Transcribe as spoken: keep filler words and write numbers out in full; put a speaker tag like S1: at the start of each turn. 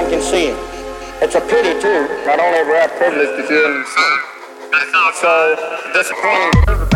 S1: everyone can see him. It's a pity, too. Not only were I privileged to hear him sing, but it's also disappointing to everybody.